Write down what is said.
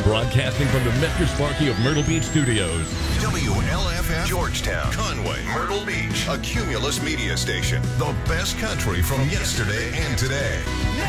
Broadcasting from the Mr. Sparky of Myrtle Beach Studios. WLFF Georgetown, Conway, Myrtle Beach, a Cumulus media station. The best country from yesterday and today.